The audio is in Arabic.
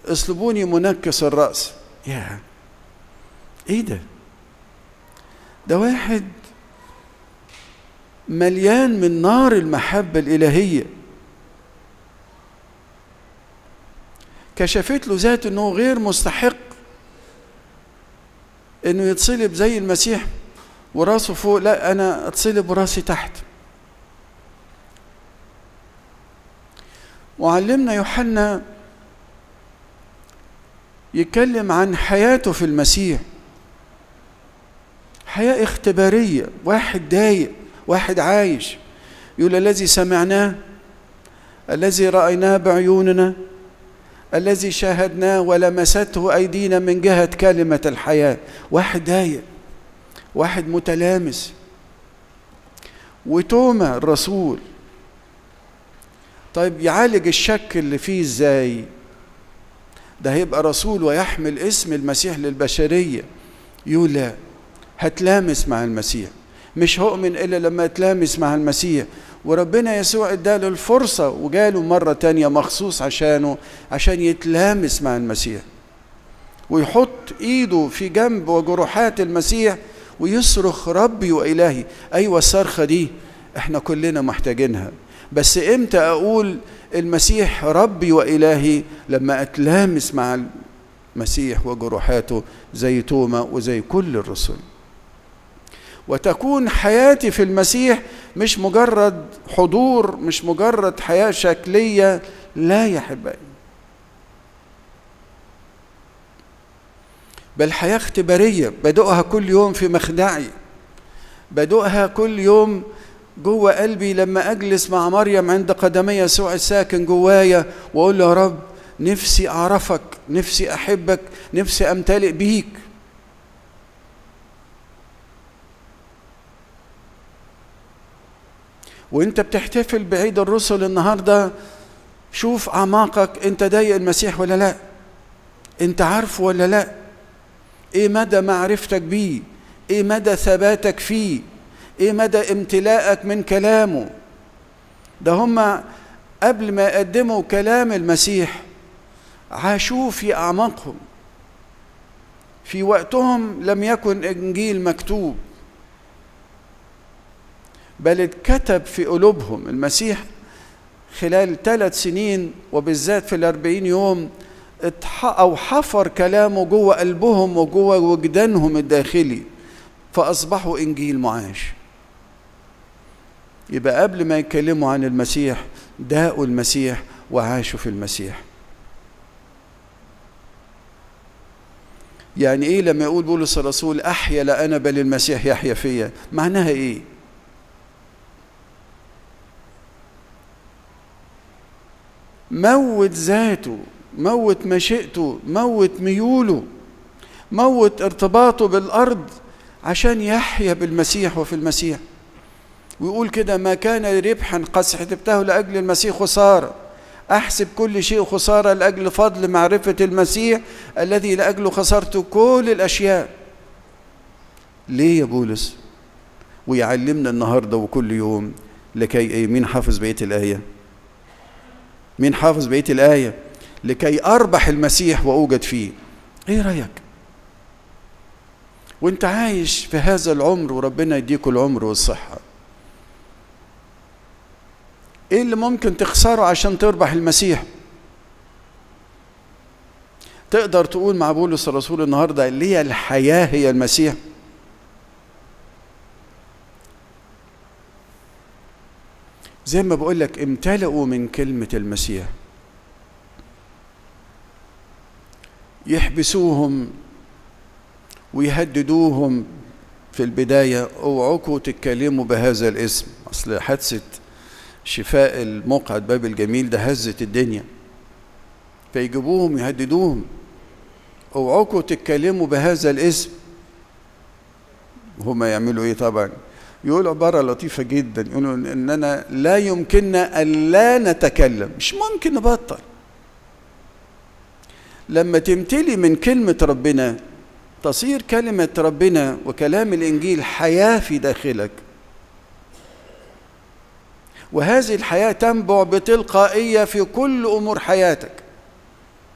اصلبوني منكس الرأس. ايه ده واحد مليان من نار المحبة الإلهية، كشفت له ذاته انه غير مستحق انه يتصلب زي المسيح وراسه فوق، لا انا اتصلب وراسي تحت. وعلمنا يوحنا يتكلم عن حياته في المسيح، حياة اختبارية، واحد ضايق، واحد عايش. يقول الذي سمعناه، الذي رأيناه بعيوننا، الذي شاهدناه ولمسته أيدينا من جهة كلمة الحياة. واحد ضايق، واحد متلامس. وتوما الرسول، طيب يعالج الشك اللي فيه ازاي؟ ده هيبقى رسول ويحمل اسم المسيح للبشرية. يقول لا، هتلامس مع المسيح، مش هؤمن إلا لما اتلامس مع المسيح. وربنا يسوع اداله الفرصة وجاله مرة تانية مخصوص عشان يتلامس مع المسيح، ويحط ايده في جنب وجروحات المسيح ويصرخ ربي وإلهي. أيوة الصرخة دي احنا كلنا محتاجينها، بس امتى أقول المسيح ربي وإلهي؟ لما أتلامس مع المسيح وجروحاته زي توما وزي كل الرسل. وتكون حياتي في المسيح مش مجرد حضور، مش مجرد حياة شكلية، لا يا حبايبي، بل حياة اختبارية بدوقها كل يوم في مخدعي، بدوقها كل يوم جوه قلبي لما أجلس مع مريم عند قدمي يسوع الساكن جوايا وأقول له يا رب نفسي أعرفك، نفسي أحبك، نفسي أمتلئ بيك. وانت بتحتفل بعيد الرسل النهاردة، شوف أعماقك، انت ضايق المسيح ولا لا؟ انت عارفه ولا لا؟ ايه مدى معرفتك بيه؟ ايه مدى ثباتك فيه؟ ايه مدى امتلاءك من كلامه؟ ده هم قبل ما يقدموا كلام المسيح عاشوه في أعماقهم. في وقتهم لم يكن إنجيل مكتوب، بل اتكتب في قلوبهم. المسيح خلال 3 سنين وبالذات في 40 يوم أو حفر كلامه جوه قلبهم وجوه وجدانهم الداخلي، فأصبحوا إنجيل معاش. يبقى قبل ما يتكلموا عن المسيح داقوا المسيح وعاشوا في المسيح. يعني ايه لما يقول بولس الرسول احيا لا انا بل المسيح يحيا فيا؟ معناها ايه؟ موت ذاته، موت مشيئته، موت ميوله، موت ارتباطه بالارض عشان يحيا بالمسيح وفي المسيح. ويقول كده ما كان ربحا قد حسبته لاجل المسيح خساره، احسب كل شيء خساره لاجل فضل معرفه المسيح الذي لاجله خسرت كل الاشياء. ليه يا بولس؟ ويعلمنا النهارده وكل يوم لكي ايه؟ مين حافظ بقيه الايه؟ مين حافظ بقيه الايه؟ لكي اربح المسيح واوجد فيه. ايه رايك وانت عايش في هذا العمر وربنا يديك العمر والصحه؟ ايه اللي ممكن تخسره عشان تربح المسيح؟ تقدر تقول مع بولس الرسول النهارده اللي هي الحياه هي المسيح؟ زي ما بقول لك امتلئوا من كلمه المسيح. يحبسوهم ويهددوهم في البدايه، اوعكوا تتكلموا بهذا الاسم. اصل حادثه شفاء المقعد باب الجميل ده هزت الدنيا، فيجيبوهم يهددوهم، اوعكوا تتكلموا بهذا الاسم. هما يعملوا ايه؟ طبعا يقولوا عبارة لطيفة جدا، يقولوا اننا لا يمكننا الا نتكلم، مش ممكن نبطل. لما تمتلي من كلمة ربنا تصير كلمة ربنا وكلام الانجيل حياة في داخلك، وهذه الحياة تنبع بتلقائية في كل أمور حياتك.